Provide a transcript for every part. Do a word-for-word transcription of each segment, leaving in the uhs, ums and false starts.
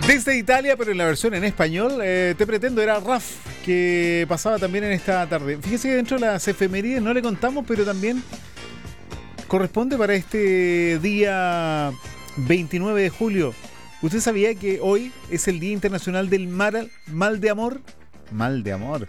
Desde Italia, pero en la versión en español, eh, Te Pretendo era Raf, que pasaba también en esta tarde. Fíjese que dentro de las efemérides no le contamos, pero también corresponde para este día veintinueve de julio. ¿Usted sabía que hoy es el Día Internacional del Mal, mal de Amor? Mal de amor.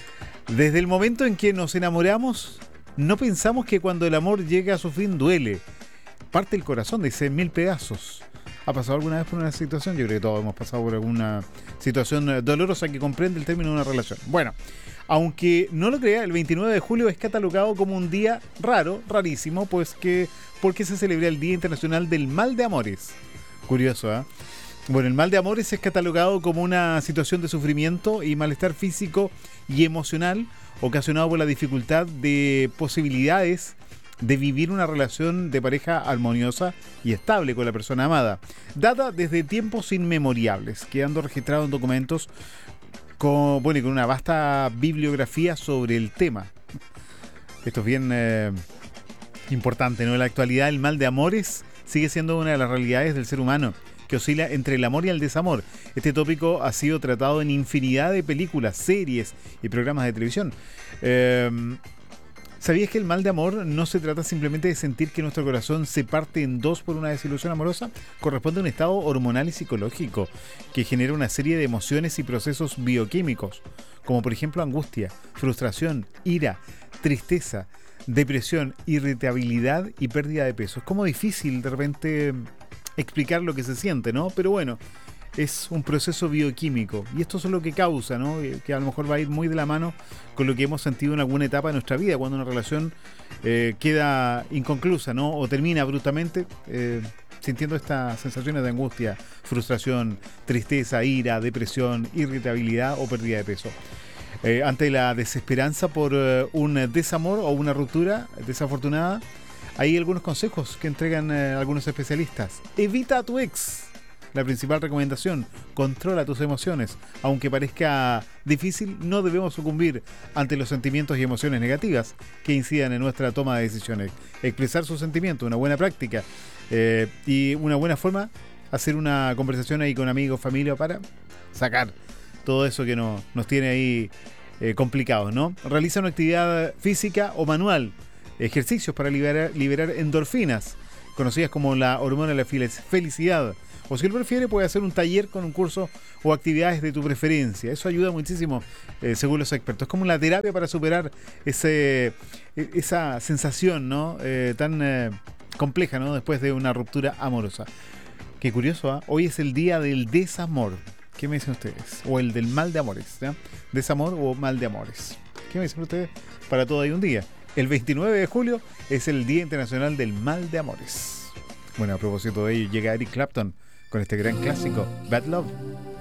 Desde el momento en que nos enamoramos, no pensamos que cuando el amor llega a su fin duele. Parte el corazón, dice en mil pedazos. ¿Ha pasado alguna vez por una situación? Yo creo que todos hemos pasado por alguna situación dolorosa que comprende el término de una relación. Bueno, aunque no lo crea, el veintinueve de julio es catalogado como un día raro, rarísimo, pues que porque se celebra el Día Internacional del Mal de Amores. Curioso, ¿eh? Bueno, el mal de amores es catalogado como una situación de sufrimiento y malestar físico y emocional ocasionado por la dificultad de posibilidades de vivir una relación de pareja armoniosa y estable con la persona amada, data desde tiempos inmemorables, quedando registrado en documentos con, bueno, y con una vasta bibliografía sobre el tema. Esto es bien eh, importante, ¿no? En la actualidad el mal de amores sigue siendo una de las realidades del ser humano, que oscila entre el amor y el desamor. Este tópico ha sido tratado en infinidad de películas, series y programas de televisión. Eh, ¿Sabías que el mal de amor no se trata simplemente de sentir que nuestro corazón se parte en dos por una desilusión amorosa? Corresponde a un estado hormonal y psicológico que genera una serie de emociones y procesos bioquímicos, como por ejemplo angustia, frustración, ira, tristeza, depresión, irritabilidad y pérdida de peso. Es como difícil de repente explicar lo que se siente, ¿no? Pero bueno, es un proceso bioquímico y esto es lo que causa, ¿no? Que a lo mejor va a ir muy de la mano con lo que hemos sentido en alguna etapa de nuestra vida, cuando una relación eh, queda inconclusa, ¿no? O termina abruptamente, eh, sintiendo estas sensaciones de angustia, frustración, tristeza, ira, depresión, irritabilidad o pérdida de peso. Eh, ante la desesperanza por eh, un desamor o una ruptura desafortunada, hay algunos consejos que entregan eh, algunos especialistas. Evita a tu ex. La principal recomendación: controla tus emociones. Aunque parezca difícil, no debemos sucumbir ante los sentimientos y emociones negativas que incidan en nuestra toma de decisiones. Expresar sus sentimientos, una buena práctica eh, y una buena forma, hacer una conversación ahí con amigos, familia, para sacar todo eso que no, nos tiene ahí eh, complicados, ¿no? Realiza una actividad física o manual, ejercicios para liberar, liberar endorfinas, conocidas como la hormona de la felicidad. O si lo prefiere, puede hacer un taller con un curso o actividades de tu preferencia. Eso ayuda muchísimo, eh, según los expertos. Es como la terapia para superar ese, esa sensación, ¿no? Eh, tan eh, compleja, ¿no? Después de una ruptura amorosa. Qué curioso, ¿eh? Hoy es el día del desamor. ¿Qué me dicen ustedes? O el del mal de amores, ¿ya? Desamor o mal de amores. ¿Qué me dicen ustedes? Para todo hay un día. El veintinueve de julio es el Día Internacional del Mal de Amores. Bueno, a propósito de ello, llega Eric Clapton con este gran clásico, Bad Love.